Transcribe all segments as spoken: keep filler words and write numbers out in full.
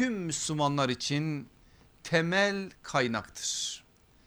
tüm Müslümanlar için temel kaynaktır.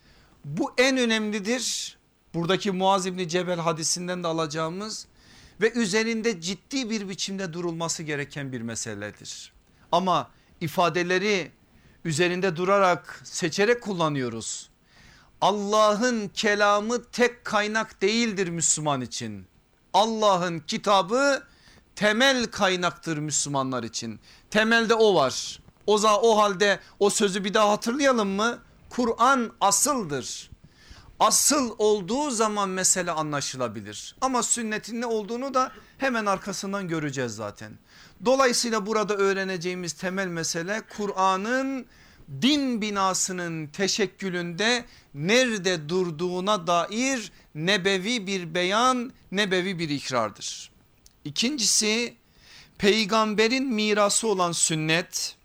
Bu en önemlidir. Buradaki Muaz İbni Cebel hadisinden de alacağımız ve üzerinde ciddi bir biçimde durulması gereken bir meseledir. Ama ifadeleri üzerinde durarak seçerek kullanıyoruz. Allah'ın kelamı tek kaynak değildir Müslüman için. Allah'ın kitabı temel kaynaktır Müslümanlar için. Temelde o var. O, o halde o sözü bir daha hatırlayalım mı? Kur'an asıldır. Asıl olduğu zaman mesele anlaşılabilir. Ama sünnetin ne olduğunu da hemen arkasından göreceğiz zaten. Dolayısıyla burada öğreneceğimiz temel mesele Kur'an'ın din binasının teşekkülünde nerede durduğuna dair nebevi bir beyan, nebevi bir ikrardır. İkincisi, peygamberin mirası olan sünnet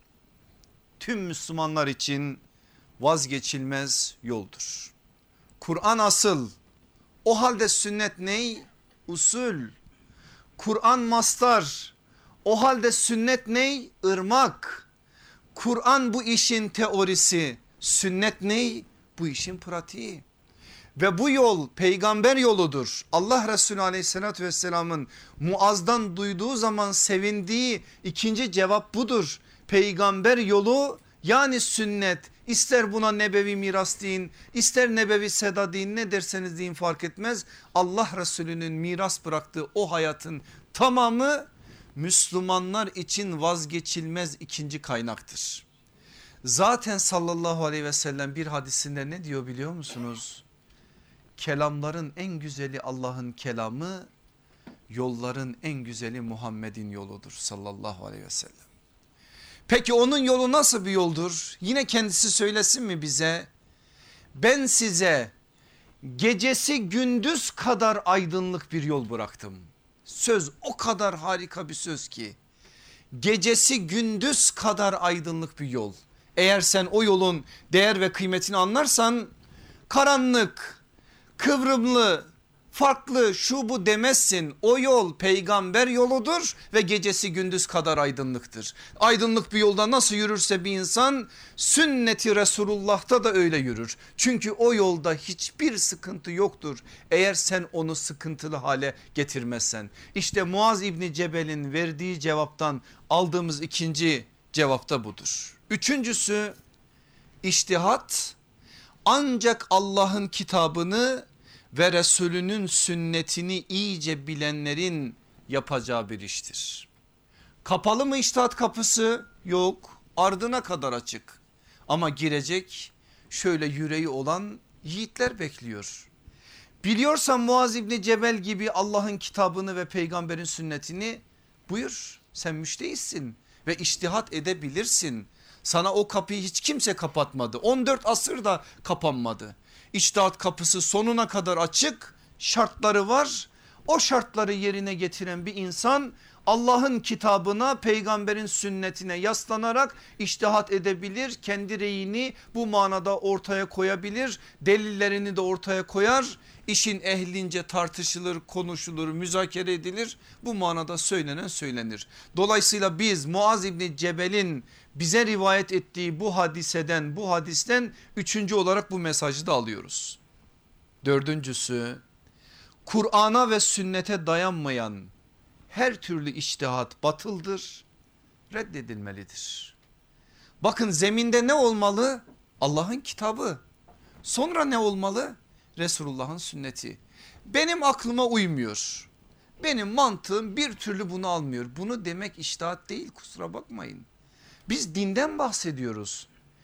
tüm Müslümanlar için vazgeçilmez yoldur. Kur'an asıl, o halde sünnet ney? Usul. Kur'an mastar, o halde sünnet ney? Irmak. Kur'an bu işin teorisi, sünnet ney? Bu işin pratiği. Ve bu yol peygamber yoludur. Allah Resulü aleyhissalatü vesselamın Muaz'dan duyduğu zaman sevindiği ikinci cevap budur. Peygamber yolu yani sünnet, ister buna nebevi miras deyin, ister nebevi seda deyin, ne derseniz deyin fark etmez. Allah Resulü'nün miras bıraktığı o hayatın tamamı Müslümanlar için vazgeçilmez ikinci kaynaktır. Zaten sallallahu aleyhi ve sellem bir hadisinde ne diyor biliyor musunuz? Kelamların en güzeli Allah'ın kelamı, yolların en güzeli Muhammed'in yoludur sallallahu aleyhi ve sellem. Peki onun yolu nasıl bir yoldur? Yine kendisi söylesin mi bize? Ben size gecesi gündüz kadar aydınlık bir yol bıraktım. Söz o kadar harika bir söz ki, gecesi gündüz kadar aydınlık bir yol. Eğer sen o yolun değer ve kıymetini anlarsan karanlık, kıvrımlı, farklı şu bu demezsin. O yol peygamber yoludur ve gecesi gündüz kadar aydınlıktır. Aydınlık bir yolda nasıl yürürse bir insan, sünneti Resulullah'ta da öyle yürür. Çünkü o yolda hiçbir sıkıntı yoktur eğer sen onu sıkıntılı hale getirmezsen. İşte Muaz İbni Cebel'in verdiği cevaptan aldığımız ikinci cevapta budur. Üçüncüsü, içtihat ancak Allah'ın kitabını ve Resulünün sünnetini iyice bilenlerin yapacağı bir iştir. Kapalı mı içtihat kapısı? Yok, ardına kadar açık. Ama girecek şöyle yüreği olan yiğitler bekliyor. Biliyorsan Muaz İbni Cebel gibi Allah'ın kitabını ve peygamberin sünnetini, buyur, sen müştehitsin ve içtihat edebilirsin. Sana o kapıyı hiç kimse kapatmadı. on dört asırda kapanmadı. İçtihat kapısı sonuna kadar açık, şartları var. O şartları yerine getiren bir insan Allah'ın kitabına, peygamberin sünnetine yaslanarak içtihat edebilir. Kendi reyini bu manada ortaya koyabilir. Delillerini de ortaya koyar. İşin ehlince tartışılır, konuşulur, müzakere edilir. Bu manada söylenen söylenir. Dolayısıyla biz Muaz İbni Cebel'in bize rivayet ettiği bu hadiseden, bu hadisten üçüncü olarak bu mesajı da alıyoruz. Dördüncüsü, Kur'an'a ve sünnete dayanmayan her türlü içtihat batıldır, reddedilmelidir. Bakın zeminde ne olmalı? Allah'ın kitabı. Sonra ne olmalı? Resulullah'ın sünneti. Benim aklıma uymuyor. Benim mantığım bir türlü bunu almıyor. Bunu demek içtihat değil, kusura bakmayın. Biz dinden bahsediyoruz.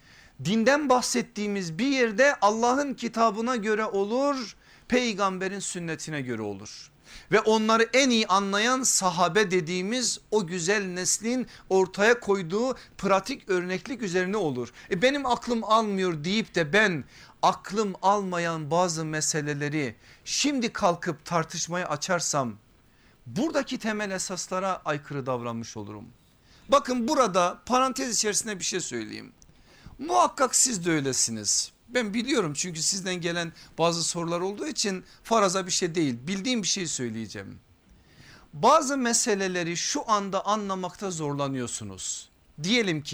Dinden bahsettiğimiz bir yerde Allah'ın kitabına göre olur, peygamberin sünnetine göre olur. Ve onları en iyi anlayan sahabe dediğimiz o güzel neslin ortaya koyduğu pratik örneklik üzerine olur. E benim aklım almıyor deyip de ben aklım almayan bazı meseleleri şimdi kalkıp tartışmaya açarsam buradaki temel esaslara aykırı davranmış olurum. Bakın burada parantez içerisinde bir şey söyleyeyim. Muhakkak siz de öylesiniz. Ben biliyorum çünkü sizden gelen bazı sorular olduğu için faraza bir şey değil, bildiğim bir şey söyleyeceğim. Bazı meseleleri şu anda anlamakta zorlanıyorsunuz. Diyelim ki